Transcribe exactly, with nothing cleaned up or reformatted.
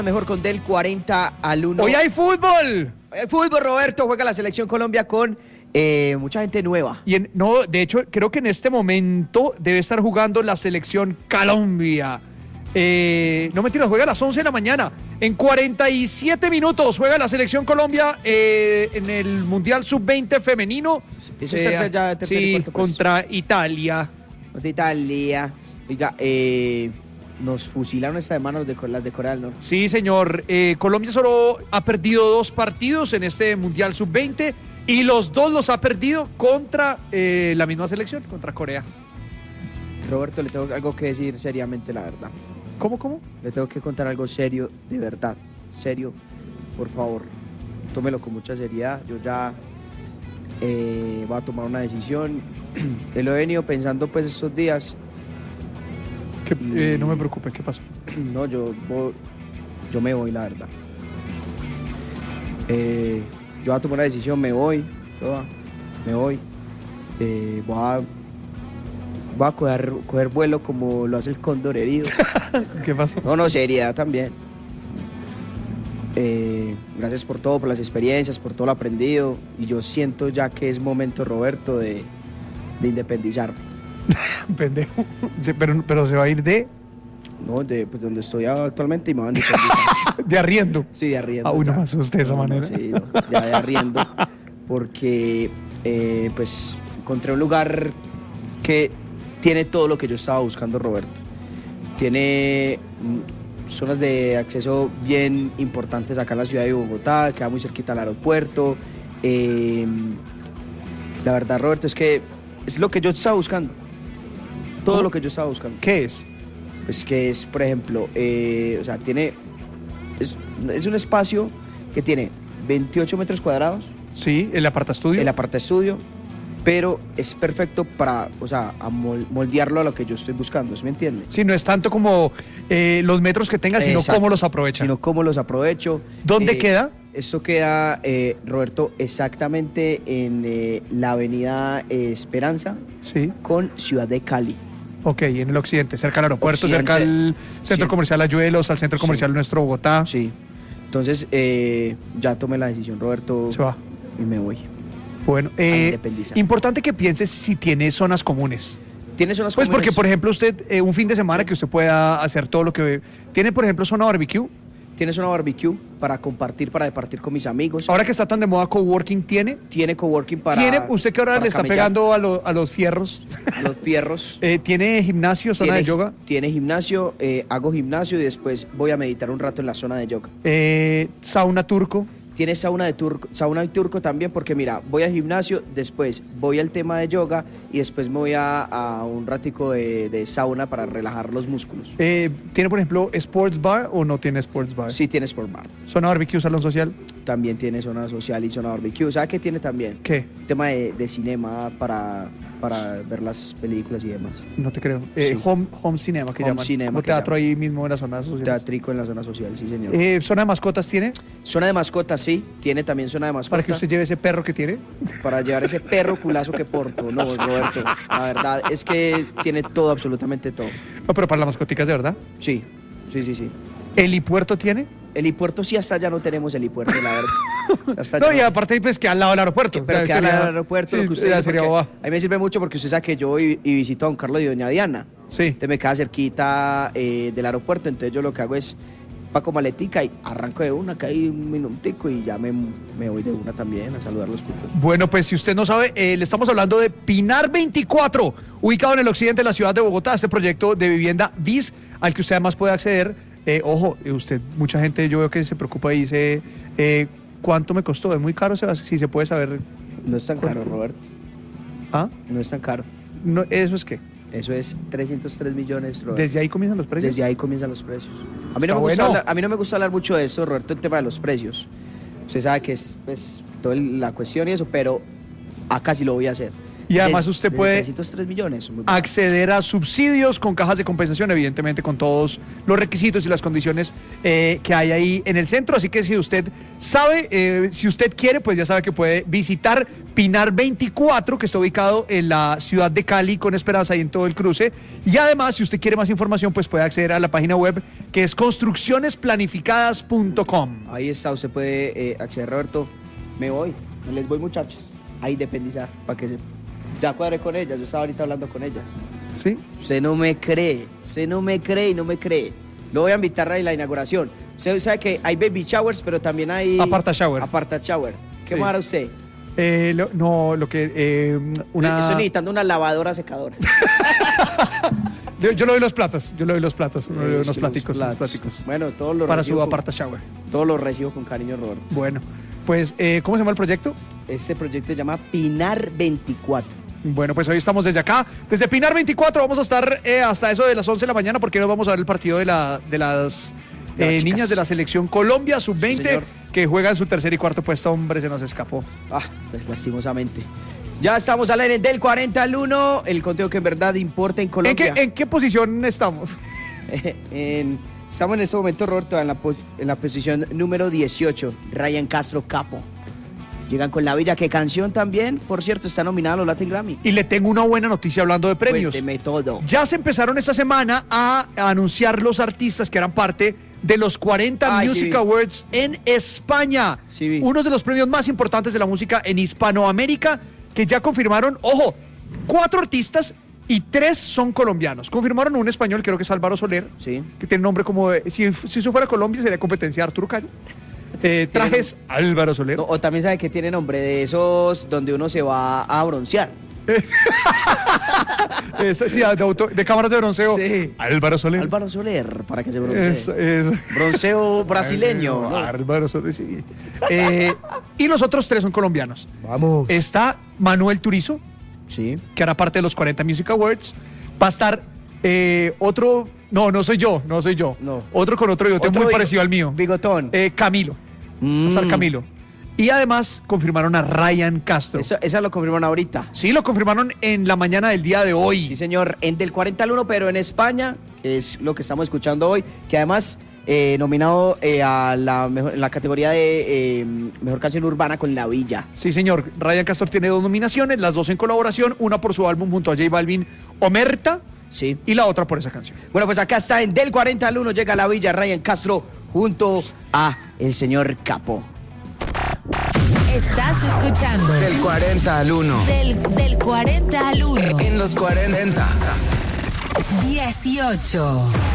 Mejor con Del cuarenta al uno. ¡Hoy hay fútbol! El fútbol, Roberto, juega la selección Colombia con eh, mucha gente nueva. Y en, no, de hecho, creo que en este momento debe estar jugando la selección Colombia. Eh, no mentiras, juega a las once de la mañana. En cuarenta y siete minutos juega la selección Colombia eh, en el Mundial sub veinte femenino. Eso es tercer, ya, tercer sí, y cuarto, pues. contra Italia. Contra Italia. Oiga, eh... nos fusilaron esta semana los de, las de Corea del Norte. Sí, señor. Eh, Colombia solo ha perdido dos partidos en este Mundial sub veinte y los dos los ha perdido contra eh, la misma selección, contra Corea. Roberto, le tengo algo que decir seriamente, la verdad. ¿Cómo, cómo? Le tengo que contar algo serio, de verdad. Serio, por favor. Tómelo con mucha seriedad. Yo ya eh, voy a tomar una decisión. Lo he venido pensando pues estos días. Que, eh, no me preocupe, ¿qué pasó? No, yo, voy, yo me voy, la verdad. Eh, yo voy a tomar una decisión, me voy, yo, me voy. Eh, voy a, voy a coger, coger vuelo como lo hace el cóndor herido. ¿Qué pasó? No, no, seriedad también. Eh, gracias por todo, por las experiencias, por todo lo aprendido. Y yo siento ya que es momento, Roberto, de, de independizarme. Pendejo. Sí, pero, pero se va a ir de... No, de pues, donde estoy actualmente y me van a independizar. ¿De arriendo? Sí, de arriendo. Ah, uy, no ya. me asuste de esa no, manera. No, sí, no, ya de arriendo. Porque, eh, pues, encontré un lugar que tiene todo lo que yo estaba buscando, Roberto. Tiene mm, zonas de acceso bien importantes acá en la ciudad de Bogotá, queda muy cerquita al aeropuerto. Eh, la verdad, Roberto, es que es lo que yo estaba buscando. Todo ¿Cómo? Lo que yo estaba buscando. ¿Qué es? Pues que es, por ejemplo, eh, o sea, tiene, es, es un espacio que tiene veintiocho metros cuadrados. Sí, el apartaestudio. El apartaestudio, pero es perfecto para, o sea, a mol, moldearlo a lo que yo estoy buscando, ¿sí me entiende? Sí, no es tanto como eh, los metros que tenga, sino Exacto. cómo los aprovecha. Sino cómo los aprovecho. ¿Dónde Eh, queda? Esto queda, eh, Roberto, exactamente en eh, la avenida eh, Esperanza Sí. con Ciudad de Cali. Ok, en el occidente, cerca al aeropuerto, Occidente, cerca al centro sí. comercial Ayuelos, al centro comercial Sí. Nuestro Bogotá. Sí. Entonces, eh, ya tomé la decisión, Roberto. Se va. Y me voy. Bueno, A eh, independizar. importante que pienses si tiene zonas comunes. ¿Tienes unas Pues porque, comunes? por ejemplo, usted, eh, un fin de semana Sí. que usted pueda hacer todo lo que... ¿Tiene, por ejemplo, zona barbecue? ¿Tienes una barbecue para compartir, para departir con mis amigos? Ahora que está tan de moda coworking, ¿tiene? ¿Tiene coworking para ¿Tiene? ¿Usted que ahora para le está camellar? pegando a, lo- a los fierros? Los fierros. Eh, ¿Tiene gimnasio, zona ¿Tiene, de yoga? Tiene gimnasio, eh, hago gimnasio y después voy a meditar un rato en la zona de yoga. Eh, ¿Sauna turco? Tiene sauna de turco, sauna y turco también porque mira, voy al gimnasio, después voy al tema de yoga y después me voy a, a un ratico de, de sauna para relajar los músculos. Eh, ¿Tiene, por ejemplo, sports bar o no tiene sports bar? Sí tiene Sport Bar, ¿Zona barbecue, salón social? también tiene zona social y zona barbecue. ¿Sabe qué tiene también? ¿Qué? Tema de, de cinema para, para ver las películas y demás. No te creo. Eh, Sí. home, home cinema, que Home llaman. cinema, Como que teatro llaman. ahí mismo en la zona social. Teatrico en la zona social, sí señor. Eh, ¿Zona de mascotas tiene? Zona de mascotas, sí, tiene también zona de mascotas. Para que usted lleve ese perro que tiene. Para llevar ese perro culazo que porto. No, Roberto, la verdad es que tiene todo, absolutamente todo. No, pero para las mascoticas de verdad. Sí, sí, sí, sí. ¿Helipuerto tiene? Helipuerto sí, hasta allá no tenemos helipuerto, la verdad. Hasta No, allá y aparte pues que al lado del aeropuerto. Pero O sea, queda al sería- lado del aeropuerto, sí, lo que usted ya dice, sería porque boba. a mí me sirve mucho porque usted sabe que yo voy y visito a don Carlos y doña Diana. Sí. Entonces me queda cerquita eh, del aeropuerto, entonces yo lo que hago es paco maletica y arranco de una, que hay un minutico y ya me, me voy de una también a saludar a los cuchos. Bueno, pues si usted no sabe, eh, le estamos hablando de Pinar veinticuatro, ubicado en el occidente de la ciudad de Bogotá, este proyecto de vivienda B I S, al que usted además puede acceder. Eh, ojo, eh, usted, mucha gente yo veo que se preocupa y dice, eh, ¿cuánto me costó? ¿Es muy caro? Sebas? Si se puede saber. No es tan caro, Roberto, ¿Ah? no es tan caro. No, ¿eso es qué? Eso es trescientos tres millones, Roberto. ¿Desde ahí comienzan los precios? Desde ahí comienzan los precios. A mí, Está no me gusta bueno. hablar, a mí no me gusta hablar mucho de eso, Roberto, el tema de los precios. Usted sabe que es pues, toda la cuestión y eso, pero acá sí lo voy a hacer. Y además Des- usted desde puede trescientos tres millones. muy bien. acceder a subsidios con cajas de compensación, evidentemente con todos los requisitos y las condiciones eh, que hay ahí en el centro. Así que si usted sabe, eh, si usted quiere, pues ya sabe que puede visitar Pinar veinticuatro, que está ubicado en la ciudad de Cali con Esperanza y en todo el cruce. Y además, si usted quiere más información, pues puede acceder a la página web que es construcciones planificadas punto com. Ahí está, usted puede eh, acceder, Roberto. Me voy, me les voy, muchachos. A independizar, para que se... Ya cuadré con ellas, yo estaba ahorita hablando con ellas. ¿Sí? Usted no me cree, usted no me cree y no me cree. Lo voy a invitar a la inauguración. Usted sabe que hay baby showers, pero también hay... Aparta shower. Aparta shower. ¿Qué Sí. más hará usted? Eh, lo- no, lo que... eh, una... Estoy necesitando una lavadora secadora. Yo, yo le doy los platos, yo le doy los platos, uno le doy Eh, unos los platicos, unos platos. platicos. Bueno, todos los Para recibo su con- aparta shower. Todos los recibo con cariño, Roberto. Bueno, pues, eh, ¿cómo se llama el proyecto? Este proyecto se llama Pinar veinticuatro. Bueno, pues hoy estamos desde acá, desde Pinar veinticuatro, vamos a estar eh, hasta eso de las once de la mañana porque nos vamos a ver el partido de, la, de las De las eh, chicas. niñas de la selección Colombia sub Sí, veinte señor. que juegan su tercer y cuarto puesto. Hombre, se nos escapó. Ah, pues lastimosamente. Ya estamos al aire del cuarenta al uno, el conteo que en verdad importa en ¿En Colombia. qué, ¿En qué posición estamos? En- estamos en este momento, Roberto, en la, pos- en la posición número dieciocho, Ryan Castro Capo. Llegan con La Villa, que canción también, por cierto, está nominada a los Latin Grammy. Y le tengo una buena noticia hablando de premios. Cuénteme todo. Ya se empezaron esta semana a anunciar los artistas que eran parte de los cuarenta Ay, sí Music vi. Awards en España. Sí vi. Uno de los premios más importantes de la música en Hispanoamérica, que ya confirmaron, ojo, cuatro artistas y tres son colombianos. Confirmaron un español, creo que es Álvaro Soler, Sí. que tiene nombre como de, si, si eso fuera Colombia sería competencia de Arturo Calle. Eh, trajes Álvaro Soler. No, o también sabe que tiene nombre de esos donde uno se va a broncear. Eso, sí, de, auto- de cámaras de bronceo. Sí. Álvaro Soler. Álvaro Soler, para que se broncee. Eso, eso. Bronceo brasileño. ¿no? Álvaro Soler, sí. Eh, y los otros tres son colombianos. Vamos. Está Manuel Turizo, Sí. que hará parte de los cuarenta Music Awards. Va a estar eh, otro. No, no soy yo, no soy yo. No. Otro con otro bigote Otro muy bigo- parecido al mío. Bigotón. Eh, Camilo. Va a estar Mm. Camilo. Y además confirmaron a Ryan Castro. Eso, esa lo confirmaron ahorita. Sí, lo confirmaron en la mañana del día de hoy. Sí, señor, en del cuarenta al uno, pero en España, que es lo que estamos escuchando hoy, que además eh, nominado eh, a la, mejor, la categoría de eh, Mejor Canción Urbana con La Villa. Sí, señor. Ryan Castro tiene dos nominaciones, las dos en colaboración, una por su álbum junto a J Balvin, Omerta, Sí. y la otra por esa canción. Bueno, pues acá está en del cuarenta al uno, llega La Villa, Ryan Castro, junto a el señor Capo. Estás escuchando Del cuarenta al uno. del, del cuarenta al uno. En los cuarenta. dieciocho.